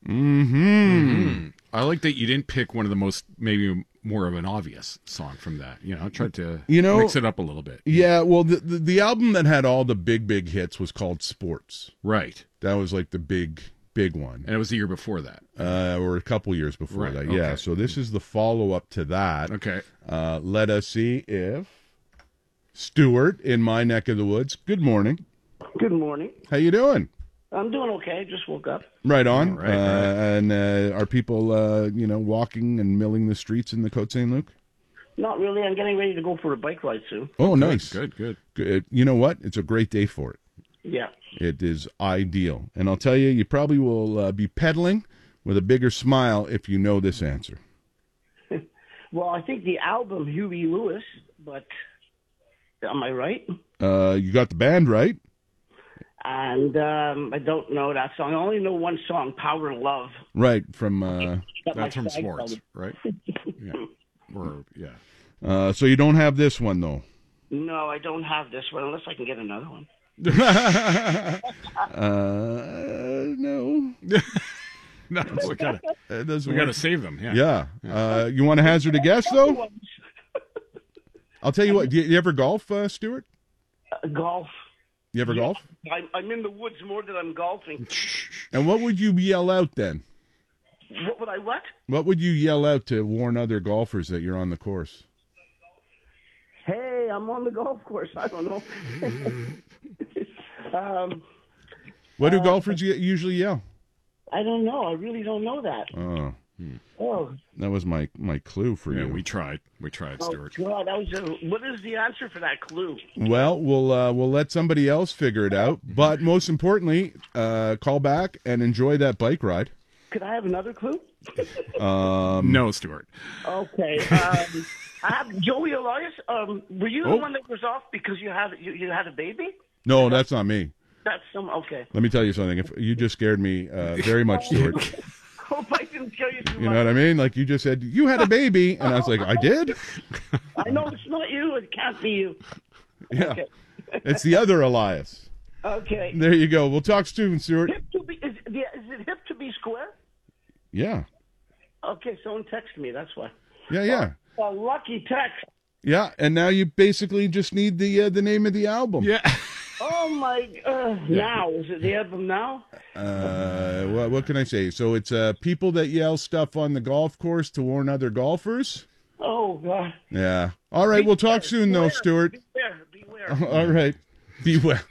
I like that you didn't pick one of the most, maybe more of an obvious song from that. Tried to mix it up a little bit. Yeah, well, the album that had all the big hits was called Sports. Right. That was like the big one. And it was the year before that. Or a couple years before that. Okay. Yeah, so this is the follow-up to that. Okay. Let us see if Stuart in my neck of the woods. Good morning. Good morning. How you doing? I'm doing okay. Just woke up. Right on. Right. And are people, walking and milling the streets in the Côte Saint-Luc? Not really. I'm getting ready to go for a bike ride soon. Oh, nice. Good. You know what? It's a great day for it. Yeah. It is ideal. And I'll tell you probably will be pedaling with a bigger smile if you know this answer. Well, I think the album Huey Lewis, but am I right? You got the band right. And I don't know that song. I only know one song, Power of Love. Right, from... That's from Sports, right? Yeah. So you don't have this one, though? No, I don't have this one, unless I can get another one. No. No, we gotta save them. Yeah. You want to hazard a guess, though? I'll tell you what. Do you ever golf, Stuart? Golf. You ever golf? I'm in the woods more than I'm golfing. And what would you yell out then? What would I what? What would you yell out to warn other golfers that you're on the course? Hey, I'm on the golf course. I don't know. What do golfers usually yell? I don't know. I really don't know that. Oh. That was my clue for you. Yeah, we tried, Stuart. God, what is the answer for that clue? Well, we'll let somebody else figure it out. But most importantly, call back and enjoy that bike ride. Could I have another clue? No, Stuart. Okay. I have Joey Elias. Were you the one that was off because you had a baby? No, that's not me. That's okay. Let me tell you something. If you just scared me very much, Stuart. Hope I didn't scare you too much. You know what I mean? Like you just said, you had a baby, and I was like, I did? I know it's not you. It can't be you. Yeah. Okay. It's the other Elias. Okay. There you go. We'll talk soon, Stuart. Is it hip to be square? Yeah. Okay, someone texted me. That's why. Yeah. A lucky text. Yeah, and now you basically just need the name of the album. Yeah. Oh my! Now is it the album now? What can I say? So it's people that yell stuff on the golf course to warn other golfers. Oh God! Yeah. All right. We'll talk soon, though, Stuart. Beware. All right. Beware.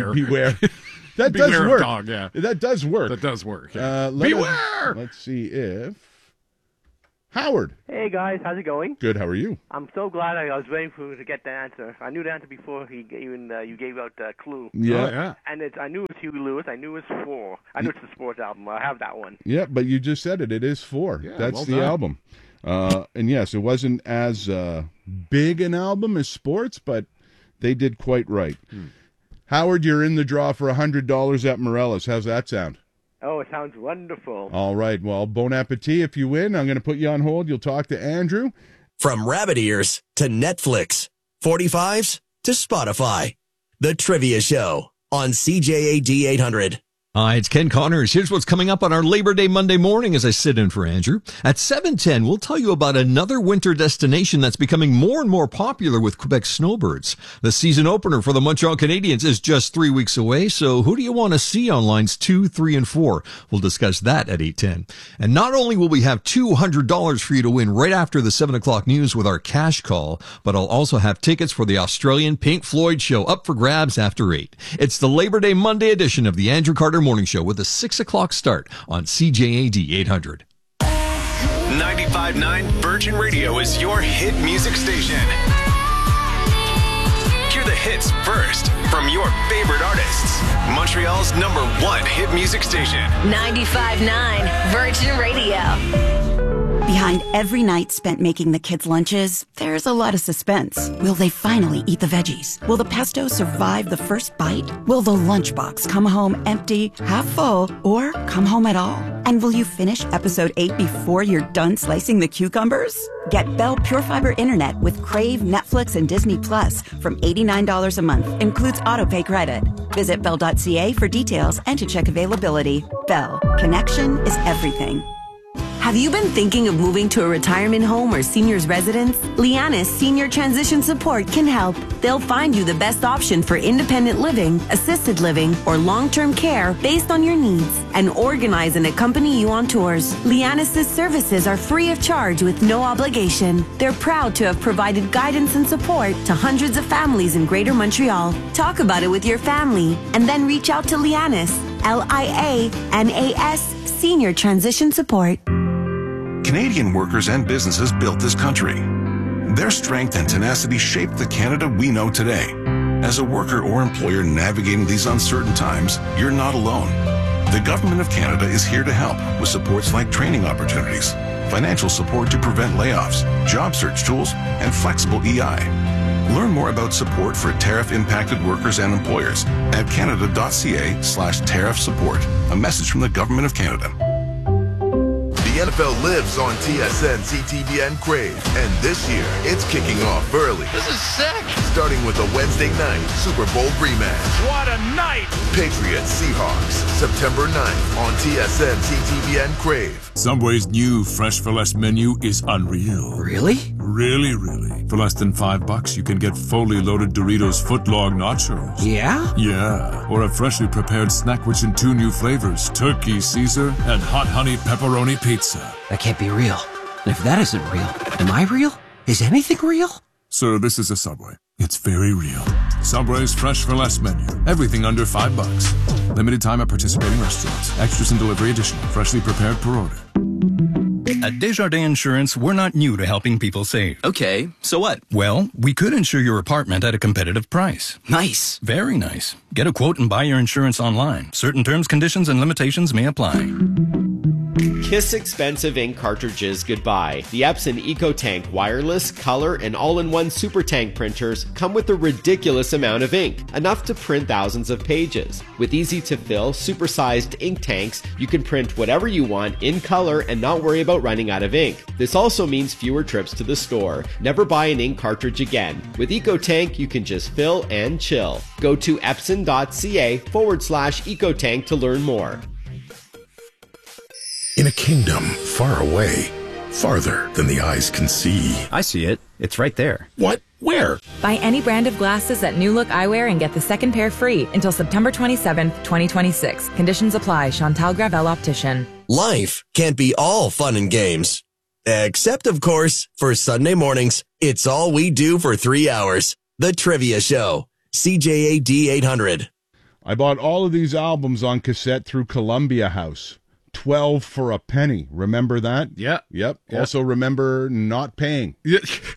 That Beware does of work. dog, yeah. That does work. That does work. Yeah. Beware. Let's see if Howard. Hey guys, how's it going? Good. How are you? I'm so glad I was waiting for you to get the answer. I knew the answer before you gave out the clue. Yeah. Oh, yeah. And I knew it was Huey Lewis. I knew it was 4. I knew it's the Sports album. I have that one. Yeah, but you just said it. It is 4. Yeah, That's well the done. album. And yes, it wasn't as big an album as Sports, but they did quite right. Howard, you're in the draw for $100 at Morello's. How's that sound? Oh, it sounds wonderful. All right. Well, bon appetit if you win. I'm going to put you on hold. You'll talk to Andrew. From rabbit ears to Netflix, 45s to Spotify. The Trivia Show on CJAD 800. Hi, it's Ken Connors. Here's what's coming up on our Labor Day Monday morning as I sit in for Andrew. At 7:10, we'll tell you about another winter destination that's becoming more and more popular with Quebec snowbirds. The season opener for the Montreal Canadiens is just 3 weeks away, so who do you want to see on lines 2, 3, and 4? We'll discuss that at 8:10. And not only will we have $200 for you to win right after the 7 o'clock news with our cash call, but I'll also have tickets for the Australian Pink Floyd show up for grabs after 8. It's the Labor Day Monday edition of the Andrew Carter Morning Show with a 6 o'clock start on CJAD 800. 95.9 Virgin Radio is your hit music station. Hear the hits first from your favorite artists. Montreal's #1 hit music station. 95.9 Virgin Radio. Behind every night spent making the kids' lunches, there's a lot of suspense. Will they finally eat the veggies? Will the pesto survive the first bite? Will the lunchbox come home empty, half full, or come home at all? And will you finish episode 8 before you're done slicing the cucumbers? Get Bell Pure Fiber Internet with Crave, Netflix, and Disney Plus from $89 a month. Includes autopay credit. Visit Bell.ca for details and to check availability. Bell. Connection is everything. Have you been thinking of moving to a retirement home or senior's residence? Lianis Senior Transition Support can help. They'll find you the best option for independent living, assisted living, or long-term care based on your needs and organize and accompany you on tours. Lianis' services are free of charge with no obligation. They're proud to have provided guidance and support to hundreds of families in Greater Montreal. Talk about it with your family and then reach out to Lianis, Lianas Senior Transition Support. Canadian workers and businesses built this country. Their strength and tenacity shaped the Canada we know today. As a worker or employer navigating these uncertain times, you're not alone. The Government of Canada is here to help with supports like training opportunities, financial support to prevent layoffs, job search tools, and flexible EI. Learn more about support for tariff-impacted workers and employers at canada.ca/tariff support. A message from the Government of Canada. The NFL lives on TSN, CTVN, Crave, and this year it's kicking off early. This is sick! Starting with a Wednesday night Super Bowl rematch. What a night! Patriots Seahawks, September 9th on TSN, CTVN, Crave. Subway's new Fresh for Less menu is unreal. Really? Really, really. For less than $5, you can get fully loaded Doritos footlong nachos. Yeah? Yeah. Or a freshly prepared snack rich in 2 new flavors, Turkey Caesar and Hot Honey Pepperoni Pizza. That can't be real. And if that isn't real, am I real? Is anything real? Sir, this is a Subway. It's very real. Subway's Fresh for Less menu. Everything under $5. Limited time at participating restaurants. Extras and delivery additional. Freshly prepared per order. At Desjardins Insurance, we're not new to helping people save. Okay, so what? Well, we could insure your apartment at a competitive price. Nice. Very nice. Get a quote and buy your insurance online. Certain terms, conditions, and limitations may apply. Kiss expensive ink cartridges goodbye. The Epson EcoTank wireless, color, and all-in-one super tank printers come with a ridiculous amount of ink, enough to print thousands of pages. With easy-to-fill, super-sized ink tanks, you can print whatever you want in color and not worry about running out of ink. This also means fewer trips to the store. Never buy an ink cartridge again. With EcoTank, you can just fill and chill. Go to epson.ca/EcoTank to learn more. In a kingdom far away, farther than the eyes can see. I see it. It's right there. What? Where? Buy any brand of glasses at New Look Eyewear and get the second pair free until September 27th, 2026. Conditions apply. Chantal Gravel Optician. Life can't be all fun and games. Except, of course, for Sunday mornings, it's all we do for 3 hours. The Trivia Show. CJAD 800. I bought all of these albums on cassette through Columbia House. 12 for a penny. Remember that? Yeah. Yep. Yeah. Also remember not paying. Yeah.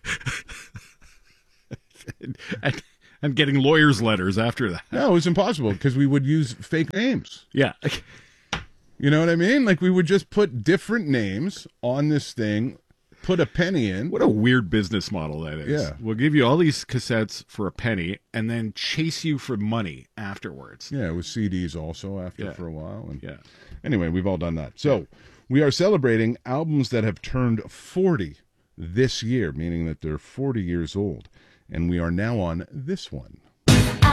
and getting lawyers' letters after that. No, it was impossible because we would use fake names. Yeah. You know what I mean? Like we would just put different names on this thing, put a penny in. What a weird business model that is. Yeah. We'll give you all these cassettes for a penny and then chase you for money afterwards. Yeah, with CDs also after for a while. And yeah. Anyway, we've all done that. So we are celebrating albums that have turned 40 this year, meaning that they're 40 years old. And we are now on this one.